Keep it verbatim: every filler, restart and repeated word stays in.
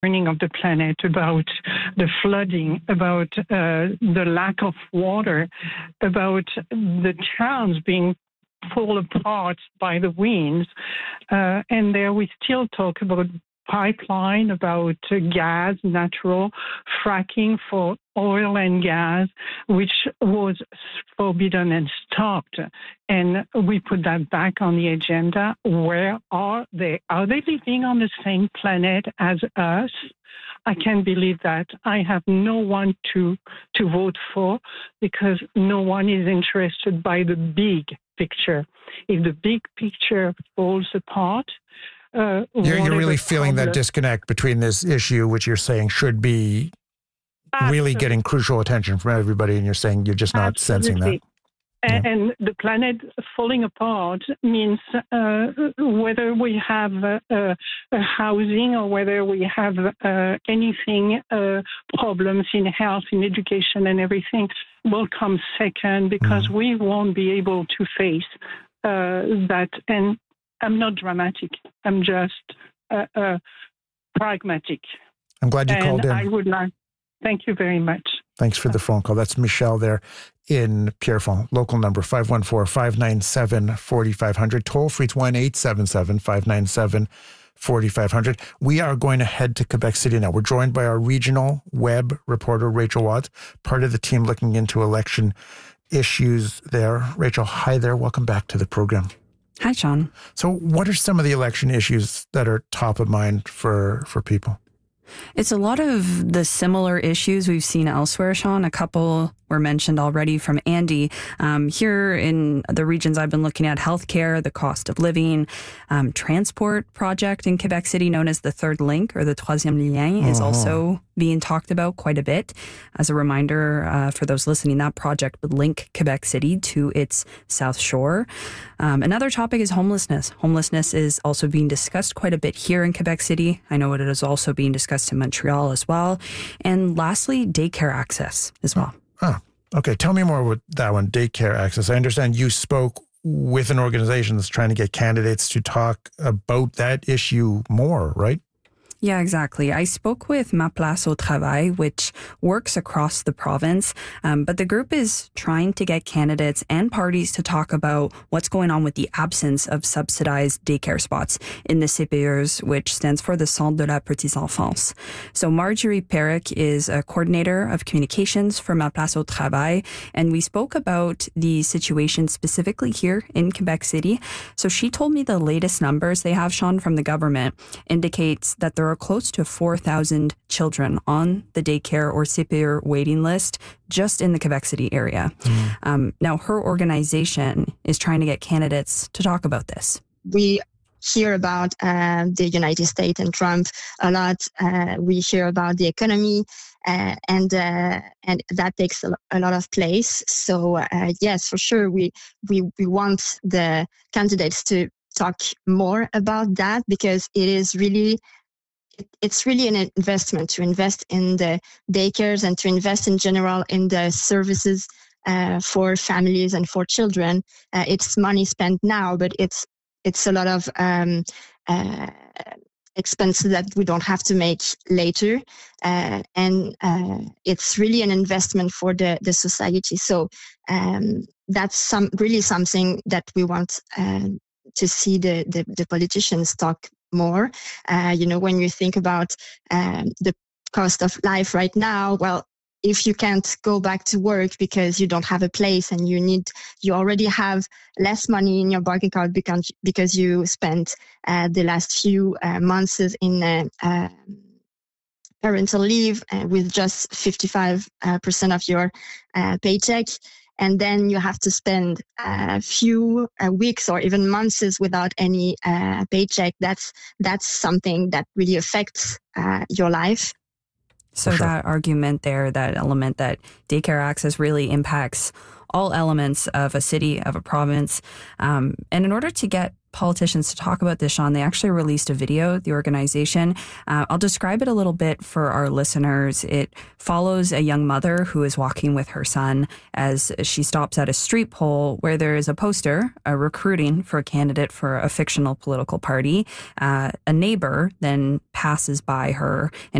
burning of the planet, about the flooding, about uh, the lack of water, about the towns being pulled apart by the winds. Uh, and there we still talk about pipeline, about uh, gas, natural, fracking for oil and gas, which was forbidden and stopped. And we put that back on the agenda. Where are they? Are they living on the same planet as us? I can't believe that. I have no one to, to vote for because no one is interested by the big picture. If the big picture falls apart, Uh, you're, you're really feeling problem. that disconnect between this issue, which you're saying should be Absolutely. really getting crucial attention from everybody, and you're saying you're just not Absolutely. sensing that. And, yeah. and the planet falling apart means uh, whether we have uh, uh, housing or whether we have uh, anything, uh, problems in health, in education and everything will come second because mm. we won't be able to face uh, that. And I'm not dramatic. I'm just uh, uh, pragmatic. I'm glad you and called in. I would like. Thank you very much. Thanks for the phone call. That's Michelle there in Pierrefonds. Local number five one four, five nine seven, four five zero zero. Toll free, it's one eight seven seven, five nine seven, four five zero zero. We are going to head to Quebec City now. We're joined by our regional web reporter, Rachel Watts, part of the team looking into election issues there. Rachel, hi there. Welcome back to the program. Hi, Sean. So what are some of the election issues that are top of mind for, for people? It's a lot of the similar issues we've seen elsewhere, Sean. A couple were mentioned already from Andy. Um, here in the regions I've been looking at, healthcare, the cost of living, um, transport project in Quebec City known as the Third Link or the Troisième Lien is uh-huh. also being talked about quite a bit. As a reminder uh, for those listening, that project would link Quebec City to its South Shore. Um, another topic is homelessness. Homelessness is also being discussed quite a bit here in Quebec City. I know it is also being discussed in Montreal as well. And lastly, daycare access as well. Oh, okay. Tell me more about that one, daycare access. I understand you spoke with an organization that's trying to get candidates to talk about that issue more, right? Yeah, exactly. I spoke with Ma Place au Travail, which works across the province, um, but the group is trying to get candidates and parties to talk about what's going on with the absence of subsidized daycare spots in the C P Es, which stands for the Centre de la Petite Enfance. So Marjorie Perrick is a coordinator of communications for Ma Place au Travail, and we spoke about the situation specifically here in Quebec City. So she told me the latest numbers they have, Sean, from the government indicates that there are close to four thousand children on the daycare or C P E waiting list just in the Quebec City area. Mm. Um, now, her organization is trying to get candidates to talk about this. We hear about uh, the United States and Trump a lot. Uh, we hear about the economy, uh, and uh, and that takes a, a lot of place. So uh, yes, for sure, we we we want the candidates to talk more about that because it is really. It's really an investment to invest in the daycares and to invest in general in the services uh, for families and for children. Uh, it's money spent now, but it's it's a lot of um, uh, expenses that we don't have to make later, uh, and uh, it's really an investment for the the society. So um, that's some really something that we want uh, to see the, the the politicians talk more. Uh, you know, when you think about um, the cost of life right now, well, if you can't go back to work because you don't have a place and you need, you already have less money in your bank account because, because you spent uh, the last few uh, months in uh, uh, parental leave uh, with just fifty-five percent of your uh, paycheck. And then you have to spend a few uh, weeks or even months without any uh, paycheck. That's that's something that really affects uh, your life. So sure. That argument there, that element that daycare access really impacts all elements of a city, of a province. Um, and in order to get politicians to talk about this, Sean. They actually released a video, the organization. Uh, I'll describe it a little bit for our listeners. It follows a young mother who is walking with her son as she stops at a street pole where there is a poster uh, recruiting for a candidate for a fictional political party. Uh, a neighbor then passes by her and